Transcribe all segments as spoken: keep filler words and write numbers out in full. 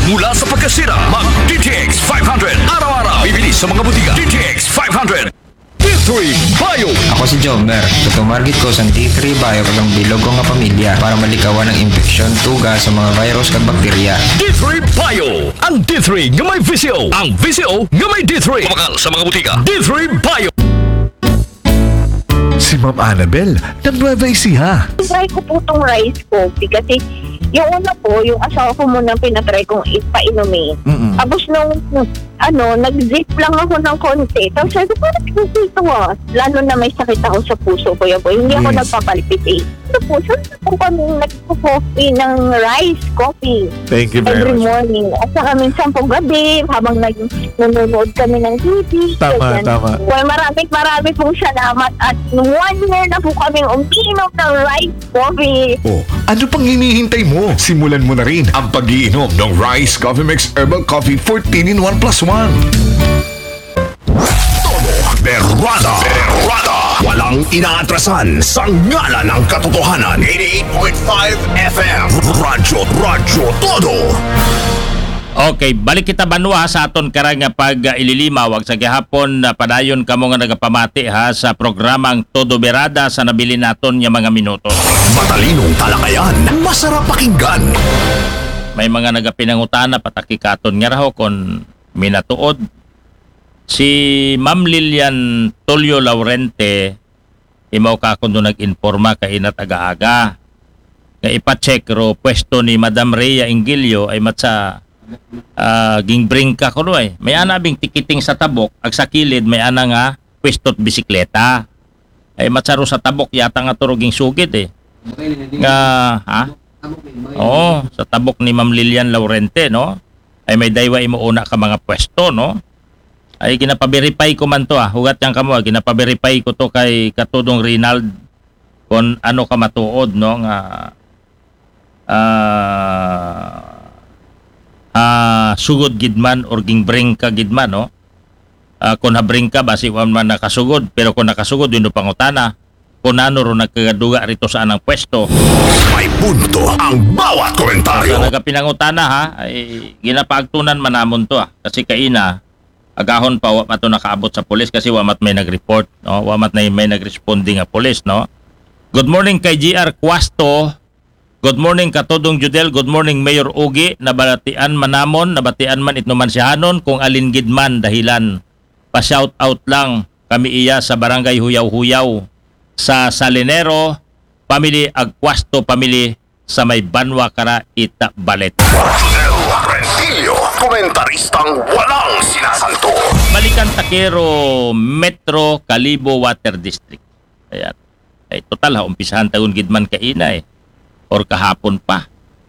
Mula sa pagkasira, mag-D T X five hundred. Araw-araw, bibili sa mga butika. D T X five hundred. D three Bio. Ako si Jomer. Tutumargit ko sa D three Bio kagang bilog ko nga pamilya para malikawan ng infeksyon, tuga sa mga virus kag bakterya. D three Bio. Ang D three nga may V C O. Ang V C O nga may D three. Kumakal sa mga butika. D three Bio. Si Ma'am Annabel, ng Nueva Ecija. Try ko po itong rice coffee kasi yung una po, yung asawa ko muna pinatry kong ipainumin. Mm-mm. Tapos nung, ano, nag-zip lang ako ng konti. Tapos sabi ko, parang kasi ito ah. Lalo na may sakit ako sa puso ko yun po. Hindi ako Yes. nagpapalpit eh. Ito po, saan po kami nagpo-coffee ng rice coffee Thank you very every much. morning. At saka minsan po gabi, habang nag nanonood kami ng T V. Tama, ganyan. tama. Well, maraming maraming pong salamat. At one year na po kaming uminom ng rice coffee. Oh, ano pang hinihintay mo? Simulan mo na rin ang pag-iinom ng Rice Coffee Mix Herbal Coffee fourteen in one plus one. Berrada. Berrada. Walang inaatrasan sa ngalan ng katotohanan. eighty-eight point five F M. Radyo, Radyo Todo. Okay, balik kita banwa sa aton karang nga pag uh, ililimaw wag sa gihapon na padayon kamo nga nagapamati ha sa programang Todo Berada sa nabili naton nga mga minuto. Matalinong talakayan. Masarap pakinggan. May mga nagapinangutana patakikaton nga raho kon minatuod si Ma'am Lilian Tulio Laurente imaw ka kuno nag-informa kay inat aga-aga nga ipa-check ro pwesto ni Madam Rhea Ingilio ay matsa uh, gingbring ka kuno ay may ana bing tikiting sa tabok ag sa kilid may ana nga pwestot bisikleta ay matsaro sa tabok yata nga turuging sugid eh nga ha oo sa tabok ni Ma'am Lilian Laurente no ay may daywa imo una ka mga pwesto no ay ginapaverify ko man to ah hugat yang kamo ginapaverify ko to kay katudong Rinald kung ano ka matuod no nga ah ah sugod gidman or gingbring ka gidman no uh, kung habring ka basi wan man nakasugod pero kung nakasugod yun no pangutana kung ano ro nagkagaduga rito sa anang pwesto May punto ang bawat sa komentaryo. nagapinangutana ha ay ginapagtunan manamon to ah kasi kaina agahon pa wa mato nakaabot sa pulis kasi wa mat may nag-report no wa mat na may nag-responding nga pulis no. Good morning kay G R Cuasto. Good morning katudong Judel. Good morning Mayor Ugi. Nabatian manamon nabatian man itnuman sihanon kung alin gid man dahilan pa shout out lang kami iya sa barangay Huyaw-Huyaw sa Salinero family ag Cuasto family sa may Banwa Kara Ita Balet. Rodel Rentilio, komentaristang walang sinasanto. Balikan Takero Metro Calibo Water District. Ayan. Ay total ha umpisahan taon gidman kaina eh or kahapon pa.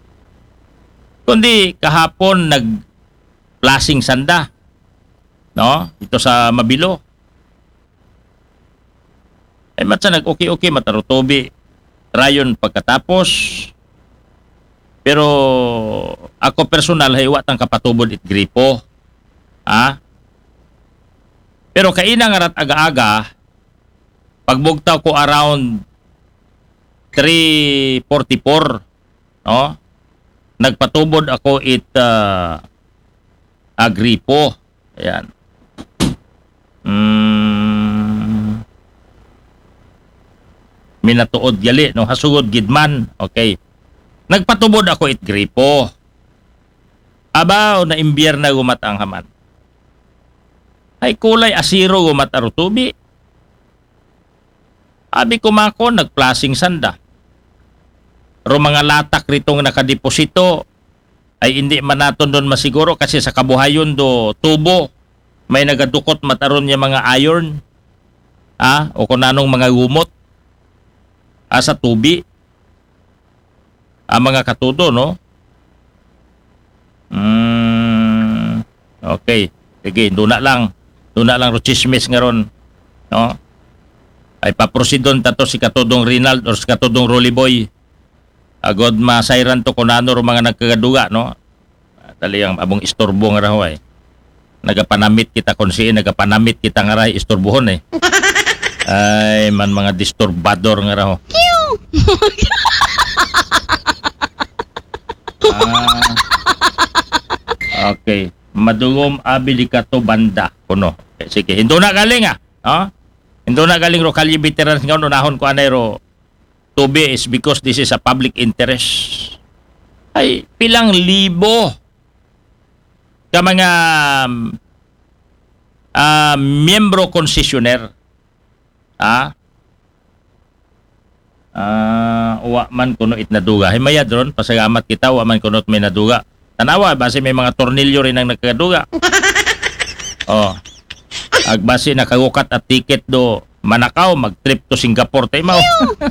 Kundi kahapon nag flashing sanda. No? Ito sa Mabilo. Ay matsa nag okay-okay matarutobi. Rayon pagkatapos pero ako personal hay wa tang kapatubod it gripo. Ah? Pero kaina nga rat aga-aga pagbugtaw ko around three forty-four no nagpatubod ako it uh, agripo ayan mm, minatuod gali no hasugod gidman okay nagpatubod ako it gripo abaw na imbyer na gumatang haman ay kulay asiro gumat arutubi. Abi ko mako nagplasing sanda. Ro mga latak ritong nakadeposito ay hindi man naton doon masiguro kasi sa kabuhayon do tubo may nagadukot mataron niya mga iron ah o kung anong mga gumot ah, sa tubi ang mga katudo no. Mm, okay sige duna lang duna lang ro chismis nga ron no ay paprosidon tato si katudong Rinald or si katudong Rolly Boy agod masayran to kunano ro mga nagkagaduga no dali ang abong istorbo nga raho ay nagapanamit kita konsiin nagapanamit kita nga rahi istorbohon eh ay man mga disturbador nga raho ah, Okay. Madugom abili ka to banda. Kuno. Okay, sige. Hindo na galing ah. Oh? Hindo na galing ro kalye veterans nga unahon ko anay ro tubi is because this is a public interest. Ay, pilang libo ka mga uh, miyembro konsesioner. Ah? Ah, uh, wa man kuno it naduga. Himaya dron pasagamat kita wa man kuno may naduga. Tanawa base may mga tornilyo rin ang nagkaduga. Oh. Agbase nakagukat at ticket do Manakaw mag-trip to Singapore tay mao.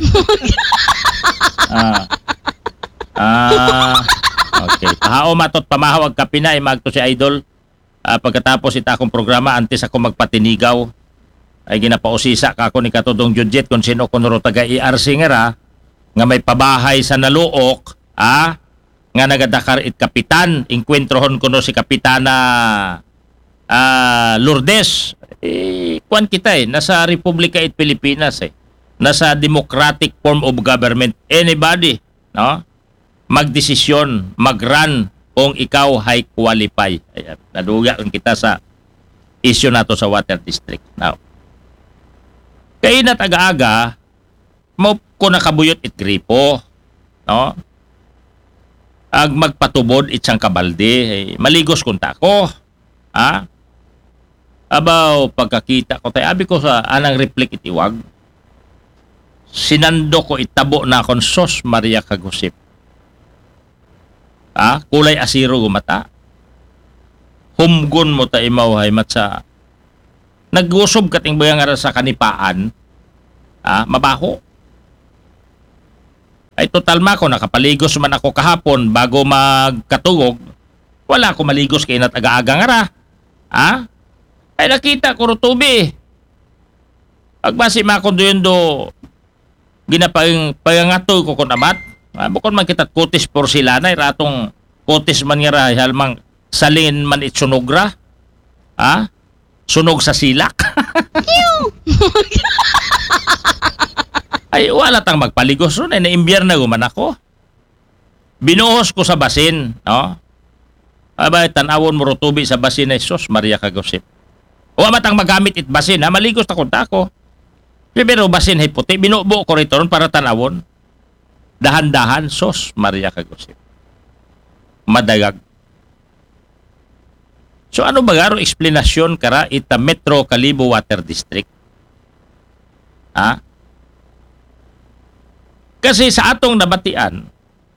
ah. Ah. Okay. Pahao matot pamahawag ka pinay magto si Idol. Uh, pagkatapos ita akong programa antes ako magpatinigaw ay ginapausisa ka ako ni Katudong Judget kung sino kuno ro taga I R C nga nga may pabahay sa Naluok, ah, nga nagadakar it kapitan, inkwentrohon kuno si Kapitana ah, Lourdes. Eh, kuan kita eh, nasa Republika it Pilipinas eh. Nasa democratic form of government. Anybody, no? Magdesisyon, mag-run kung ikaw high qualify. Ayan, naduga lang kita sa issue nato sa Water District. Now, kaya na taga-aga, mo ko nakabuyot it gripo, no? Ag magpatubod itsang kabalde, eh, maligos kung tako. Ha? Abaw, pagkakita ko tayo, abi ko sa anang reflect itiwag, sinando ko itabo na akong Sos Maria Kagusip. Ah, kulay asiro gumata. Humgon mo ta imaw hay matsa. Nag-usob kating bayang ara sa kanipaan. Ah, mabaho. Ay total ma ko nakapaligos man ako kahapon bago magkatugog. Wala ako maligos kay nat aga-aga nga ra. Ah? Ay nakita ko ro tubi. Agbasi ma ko doon do ginapang payangato ko kun amat. Ah, bukod man kitat kutis porcelana ratong kutis man nga ra halmang salin man itsunogra. Ah? Sunog sa silak. Ay wala tang magpaligos ron, ay naimbyer na guman ako. Binuhos ko sa basin, no? Abay, tanawon mo rutubi sa basin ay Sos Maria Kagusip. Wa matang magamit it basin, ha? Maligos ta kunta ko. Pero basin ay puti, binubo ko rito ron para tanawon. Dahan-dahan, Sos Maria Kagusip. Madagag. So ano ba garo explanation kara ita Metro Kalibo Water District? Ha? Kasi sa atong nabatian,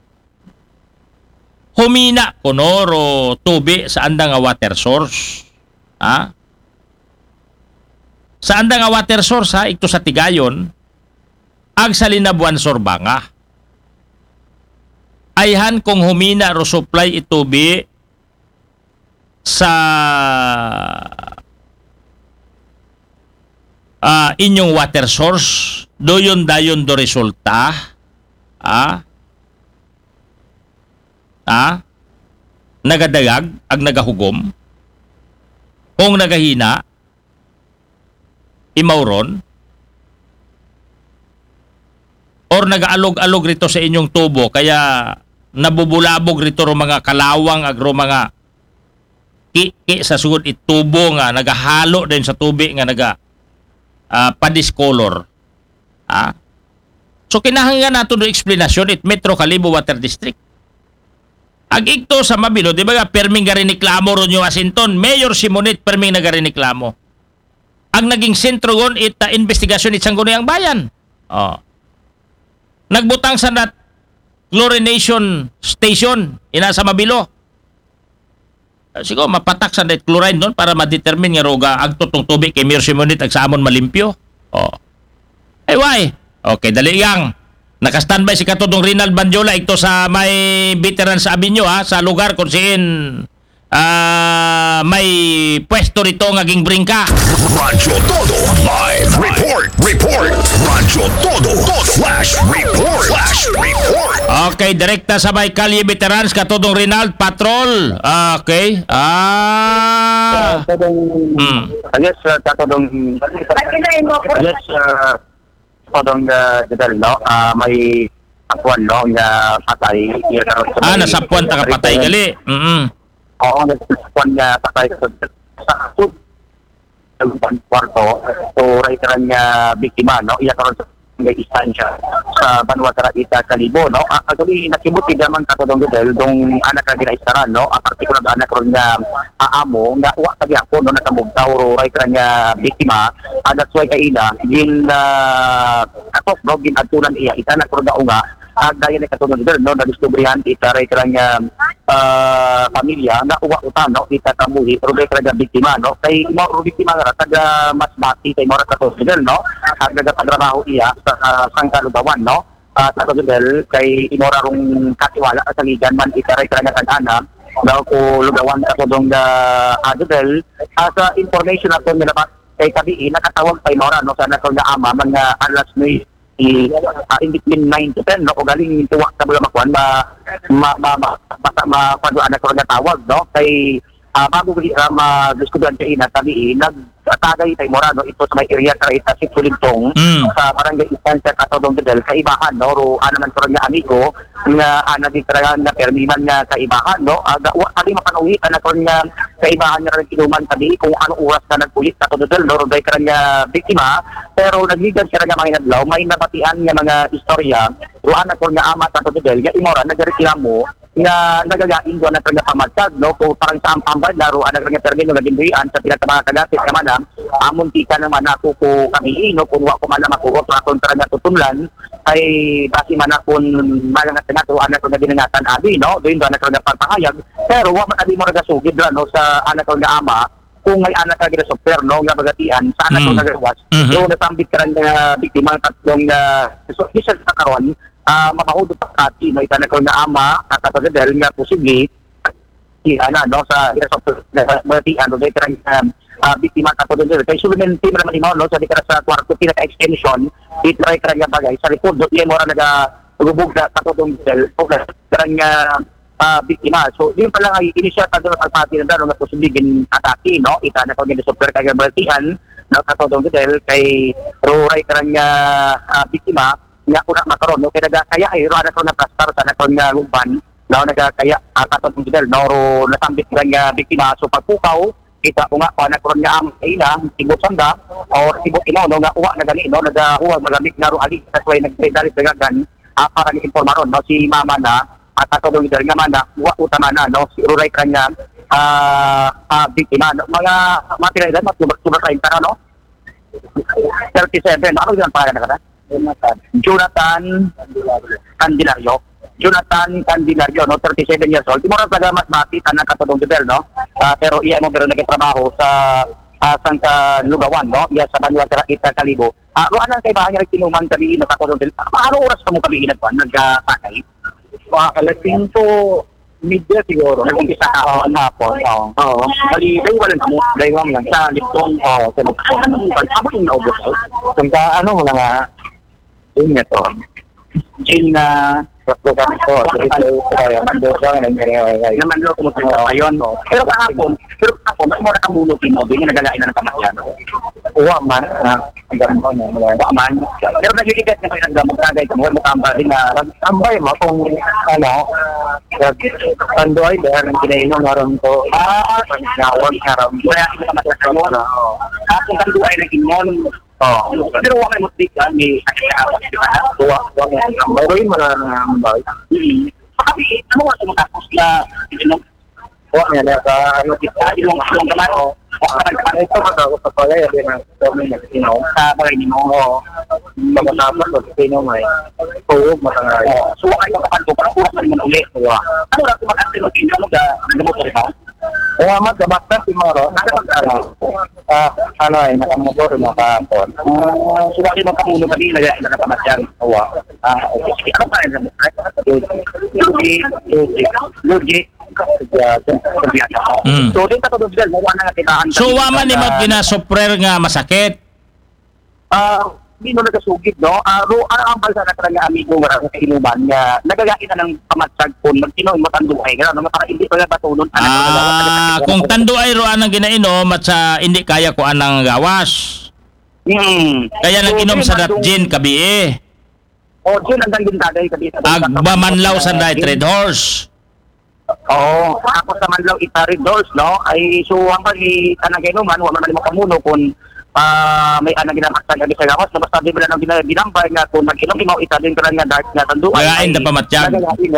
humina kunoro tubi sa anda nga water source. Ha? Sa anda nga water source ha, ito sa Tigayon, ag sa Linabuan Sorbanga. Ayhan kung humina ro supply itubi sa uh, inyong water source, doyon dayon do resulta. Ah, ah, nagadagag ag nagahugom kung nagahina imawron or nagaalog-alog rito sa inyong tubo kaya nabubulabog rito ro mga kalawang agro mga ki sa sugod itubo nga nagahalo din sa tubig nga naga uh, pa-discolor. Ah, so kinahanglan nato do explanation it Metro Kalibo Water District. Ag igto sa mabilo, di ba nga perming gariniklamo ron yung Asinton, Mayor Simonit perming nagariklamo. Ang naging sentro gon it uh, investigasyon it sanggo ang bayan. Oh. Nagbutang sa nat chlorination station ina sa mabilo. Uh, siguro mapatak sa net chlorine doon para ma-determine nga roga ag tutong tubig kay Mayor Simonit ag sa amon malimpyo. Oh. Ay why? Okay, dali yang. Naka-standby si Katudong Rinald Banjola ito sa may veteran sa Abinyo ha, sa lugar kung siin uh, may pwesto rito ngaging bringka. Radyo Todo Live Report Report Radyo Todo Flash Report Flash Report. Okay, direkta sa may Kalye Veterans Katudong Rinald Patrol. Okay. Ah. Hmm. Yes, uh, Katudong. Yes, uh, Katudong uh, no? uh, may akuan no nga patay. Ah, nasapuan ta kapatay gali. Mm. Oo, nagkuhan niya sakay sa food ng kwarto. So, right rin niya biktima, no? Iya karon sa may istansya sa Banwa Ita Kalibo, no? Ah, actually, nakibuti naman katulong dahil dong anak na ginaistaran, no? Ang partikular na anak ron niya aamo, nga uwa tagi ako, no? Nakamugtaw ro, right rin niya biktima. Uh, that's why kaina, gin, uh, ako, no? Ginatulan iya, ita na karo na unga, uh, dahil na katulong dahil, no? Nadiskubrihan, ita right rin niya uh, pamilya, nga uwa utan, no? Ita kamuhi, pero right rin niya biktima, no? Kay mo ro biktima nga, taga Masbati, kay mo rin katulong dahil, no? At nagpatrabaho iya sa uh, Sangkalugawan, no? At uh, katulong kay imora rong katiwala sa ligan man, ita right rin niya tag-ana, daw ko lugawan katulong na adudel. Uh, sa information na ito nila kay Kabii, nakatawag pa imora, no? Sa nakal na ama, mga alas nueve uh, in between nine to ten, no? O galing tuwa sa mga makuan, ma, ma, ma, ma, basta mapaduan na ko na tawag, no? Kay, uh, bago uh, ma-diskudan siya ina, Kabii, nagtagay tayo mora, no? Ito sa may area sa ita, si Tulintong, Mm. sa barangay Istansya, katulong Del, kaibahan, no? Ro, ano man ko nga amigo, nga ana di talaga na permiman nga kaibahan, no? Aga, wa, kali makanuhi, anak ko nga kaibahan nga rin kinuman kami, kung anong oras na nagpulit, katulong Del, no? Ro, day ka nga biktima, pero nagligan siya nga mga inadlaw, may nabatian nga mga istorya, ro, anak ko nga ama, katulong Del, nga imora, nagreklamo, nga nagagain doon na talaga pamatsag, no? Kung parang sa ampambad, laro, anak nga termino, naging buhian, sa pinatama kagasit naman, ha? Amunti ka naman ako ko kami, no? Kung wako man na makuot, akong talaga tutunlan, ay basi man akong malangat na ito, anak ko na dinangatan abi, no? Doon doon anak ko na pagpahayag, pero wak man abi mo nagasugid, no? Sa anak ko na ama, kung may anak ka gina-super, no? Nga bagatian, sa anak ko Mm. nagawas, Mhm. so nasambit ka rin na biktima, tatlong na, so, isa sa karon, uh, mamahudot pa kati, no? Ita na ko na ama, at kapag dahil nga posible, ana, no? Sa gina-super, na bagatian, no? Dahil ka rin uh, biktima katulong dito. Kaya sulimin team naman mo, no? Sa di ka sa kwarto, pinaka-extension, itry ka rin bagay. Sa likod, doon mo rin nag-ubog na katulong dito. So, karang uh, biktima. So, yun pala nga, inisya ka doon ang pagpati na doon, nga posibleng atake, no? Ita na kung super kagabaltihan, no? Katulong dito, kay Roray ka rin uh, biktima, nga kuna makaroon, no? Kaya nagkaya ay, ro na ko na plastar sa nakon nga lumban, no? Nagkaya, uh, katulong dito, no? Ro nasambit ka nga biktima. So, pagpukaw, kita ko nga, panak ron nga ang ina, tibot sanda, o tibot ino, no, nga uwa na gani, no, nag-uwa, magamit nga ro ali, that's why nag-dalit nagagan, uh, para ni-informa ron, no, si mama na, at ako doon nga man na, uwa utama na, no, si Uray kanya, ah, uh, uh, biktima, no, mga materialan, matubak-tubak kain ka, no, thirty-seven, ano yun para na ka na? Jonathan Candelario. Jonathan Candelario, no, thirty-seven years old. Timura taga Masbati, tanang katulong Jubel, no? Uh, pero iya mo meron nagtrabaho sa uh, Sangka Lugawan, no? Iya sa Banwa Ita Kalibo. Ah, uh, ano kay bahay nga tinuman kami no katulong Jubel. Paano oras ka mo kami inagwan nagkakay? Mga kalating to media siguro. Nag-umpisa ka oh, hapon. Oo. Oo. Bali, dahil wala mo. Dahil wala lang. Sa Liptong, oo. Sa Liptong. Ano yung naubos? Kung ka, ano mo lang nga, yun nga to. Jane na Rosto kami ko. Kaya mando ko nga nangyari. Namando ko mo sa ayon. Pero kahapon, pero kahapon, mas mura kang bulutin mo. Doon yung nagalain na ng kamatyan. Uwa man. Hanggang mo na. Uwa man. Pero nagigigat na kayo nagdamog kagay. Kung mo kamba rin na tambay mo kung ano. Tandoy dahil ang kinainom naroon ko. Ah, nawag naroon. Kaya ito ka matasal mo. Ah, kung tandoy na inom. Oh, pero wala mo tika ni awa di ba? Tuwa, tuwa nga ang baroy mga ambay. Kasi ano nga sumatapos na inom. Tuwa nga na ka ano kita ilong ilong naman oh. Kapag kapag ito ako sa palay ay na dami na inom. Sa bagay ni mo. Pagkatapos ko inom ay tuwag matangay. So ay kapag ko parang kuha man ulit. Ano ra kung makasino inom ga mo ko ba? Oh, amat gabakta si Moro. Ano? Ah, ano ay nakamobor mo kahapon. Ah, suwaki mo kamuno kami na na kapamatyan. Owa. Ah, okay. Ano pa rin mo? Lugi, lugi, lugi. Mm. So, din ka to dogdel, mo na nga tinaan. So, waman ni mag ginasuprer nga masakit. Ah, hindi mo nagasugid, no? Ah, ro, ano ang balsa na talaga amigo nga sa inuman nga nagagain na ng pamatsag po, magtino mo tanduay, gano'n, para hindi pa batunon. Ah, kung tando ay roan ang ginainom at sa hindi kaya ko anang gawas. Hmm. Kaya nag-inom sa Datjin kabi eh. O, dyan ang danggin tagay kabisa. Agbamanlaw sa Night Red Horse. Oo, tapos naman lang itari dolls, no? Ay suwang pa ni tanang kinuman, wala man mo kamuno kung ah, may anang ginamaksan nga sa gawas, na basta di ba lang ginambay nga kung mag-inom imaw itadin ka lang nga dark nga tanduan. Magain na pamatyag.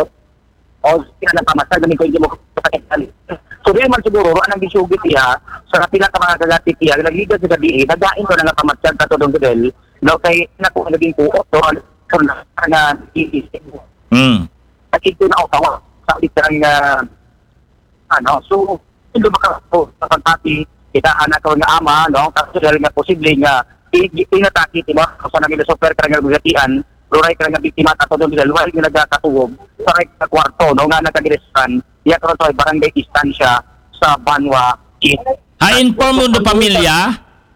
O sila na pamatyag, gamin ko hindi mo kapatid. So di man siguro, anang gisugit iya, sa kapila ka mga kagatit iya, nagligas sa gabi, nagain ko na nga pamatyag katulong gudel, no? Kay naku naging kuot, so ano na iisip. Hmm. At ito na utawa sa literang uh, ano, so hindi ba ka po sa pagpati kita anak ko nga ama, no? Kasi dahil nga posible nga inatake mo sa nang super ka nga bugatian, luray ka nga biktima ato doon dahil wala nga nagkatuog sa sa kwarto, no? Nga nagkagiresan, iya karon to ay barangay istansya sa Banwa East. Ha-inform mo no pamilya?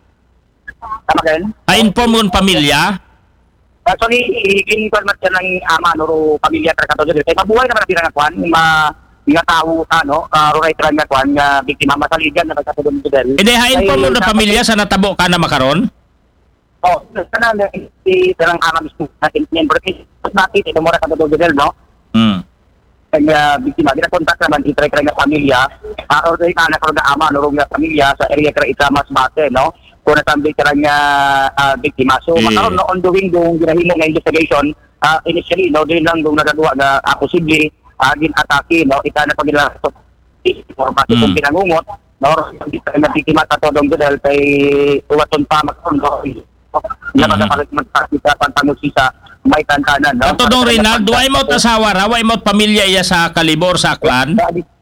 Tama kayo? Ha-inform mo no pamilya? Actually, i-informat siya ng ama, no, pamilya tra kato dito. Kaya mabuhay naman ang pinangakuan, ma nga tao, ano, uh, ruray tra nga kuan, nga biktima masaligan na nagkatulong dito. Hindi, ha-inform mo no pamilya sa natabo ka na makaron? Oh, sana na i-tarang ama mismo natin, member case, natin, ito mura katulong dito, no? Hmm. Kaya biktima, ginakontak naman, itry tra nga pamilya, uh, or na anak ko na ama, no, nga pamilya, sa area kaya itamas bate, no? Kung nasambi ka lang nga uh, biktima. So, eh. makaroon na ongoing doon ginahimo nga investigation, uh, initially, no, din lang doon nagagawa na uh, posible uh, gin-atake, no, ika na pagila so, informasi mm. kung pinangungot, no, hindi ka na biktima katodong doon dahil kay uwaton pa makaroon, no, naman na magpapit sa pantanusisa may tantanan, no. Katodong Rinald, duway mo't asawa ra, way mo't pamilya iya sa Kalibor, sa Aklan?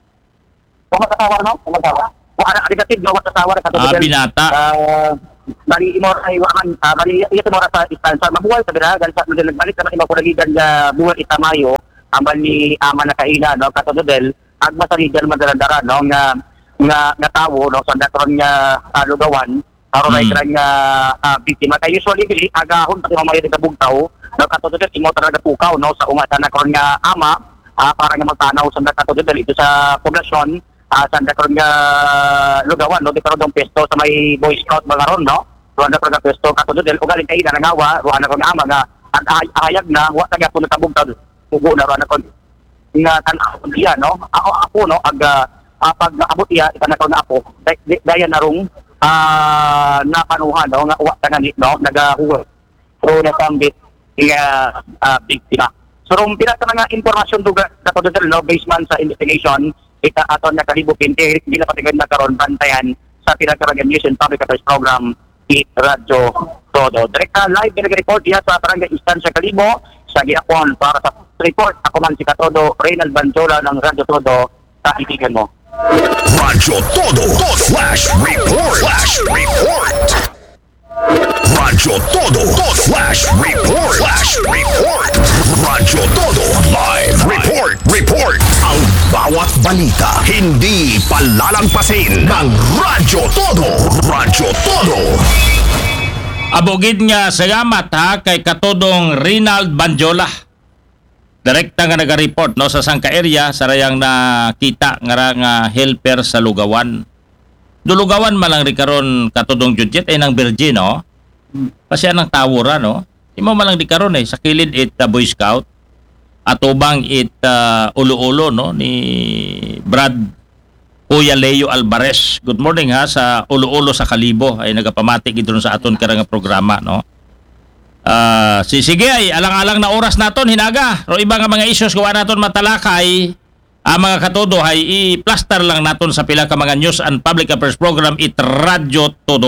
Kung matasawa, no, kung matasawa. Kung anak negative, no, matasawa na katodong. Ah, binata. Uh, bali imo ay waman uh, bali iya mo sa istansa mabuhay sa bira gan sa nagbalik naman imo kuligan nga buwan itamayo aman ni ama na kaina, no, katodel ag masaligan madalandara, no, nga nga nga tawo, no, sa datron nga uh, lugawan aron ay mm. nga uh, biktima kay usually bili agahon pati mamaya sa bugtaw, no, katodel imo talaga pukaw, no, sa ungatan na karon nga ama uh, para nga magtanaw sa katodel ito sa poblasyon. Uh, sanda karon nga lugawan, no, di karon dong pesto sa may Boy Scout mga ron, no, ruan na karon nga pesto katulad del ugaling kay na nangawa ruan na karon nga ama nga ang ayag na wa taga puno tabog tad ugo na ruan na karon nga tan-aw diya, no, ako ako no ag uh, pag abot iya ita na karon nga ako dayan na rong uh, napanuhan, no, nga wa taga nit, no, nagahuwa so nasambit nga uh, biktima. So rong pila ka nga impormasyon duga katulad del, no, based man sa investigation ita aton na kalibo pinti hindi na patigad na karon bantayan sa pinagkaragan news and public affairs program i Radyo Todo. Direkta live pinag-report diya sa Barangay Istansya Kalibo sa Giapon para sa report. Ako man si Katodo Reynald Banjola ng Radyo Todo. Kaitigan mo. Radyo Todo Flash Report. Flash Report. Radyo Todo Flash Report. Flash Report. Radyo Todo Live Report. Report. Ang bawat balita hindi palalampasin ng Radyo Todo. Radyo Todo. Abogid nga salamat ha kay Katodong Rinald Banjola. Direkta nga naga-report, no, sa Sangka area sarayang nakita nga ra nga helper sa lugawan. Dulugawan man lang ri karon Katodong Judget ay nang Virgin, no. Kasi anang tawura, no. Imo man lang di karon eh sa kilid it uh, Boy Scout at ubang it uh, ulo-ulo, no, ni Brad Kuya Leo Alvarez. Good morning ha sa ulo-ulo sa Kalibo ay nagapamati gid sa aton karang programa, no. Ah, uh, si sige ay alang-alang na oras naton hinaga. Ro iba nga mga issues gawa naton matalakay. Ang mga katodo ay i-plaster lang naton sa pila ka mga news and public affairs program it Radyo Todo.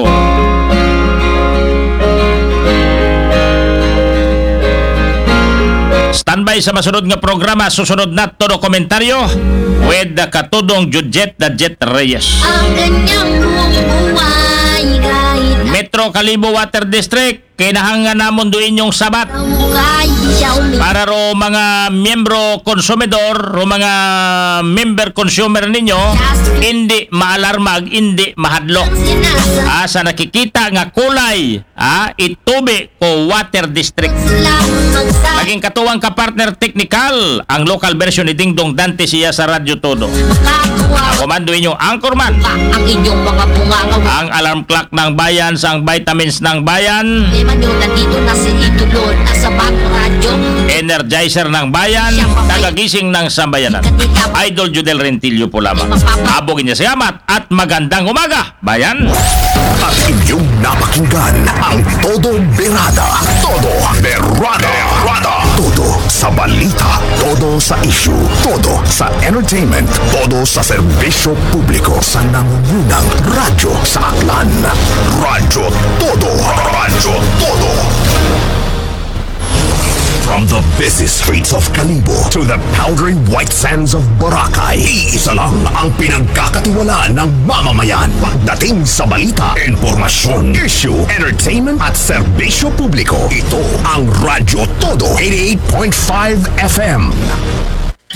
Standby sa masunod nga programa, susunod na todo komentaryo with the Katodong Judget the Jet Reyes. Ang ganyang buhay kahit Metro Kalibo Water District, kinahangan namon doon yung sabat buhay siya umi. para ro mga miyembro konsumidor, ro mga member consumer ninyo, hindi maalarmag, hindi mahadlok. Ah, sa nakikita nga kulay, ah, itubi ko Water District. Naging katuwang ka-partner technical ang local version ni Dingdong Dante siya sa Radyo Todo. Ako man doon yung anchorman, Ang inyong mga bungangaw. ang alarm clock ng bayan, sang vitamins ng bayan. Di man yun, nandito na si Idolon, nasa bago radyo. radyo. Energizer ng bayan, tagagising ng sambayanan. Idol Judel Rentillo po lamang. Abogin niya salamat at magandang umaga, bayan! At inyong napakinggan ang Todo Berada, Todo Berada, Berada. Todo sa balita, todo sa issue, todo sa entertainment, todo sa serbisyo publiko sa nangungunang radyo sa Aklan. Radyo Todo, Radyo Todo. From the busy streets of Kalibo to the powdery white sands of Boracay, iisa lang ang pinagkakatiwalaan ng mamamayan. Pagdating sa balita, informasyon, issue, entertainment at serbisyo publiko, ito ang Radyo Todo eighty-eight point five F M.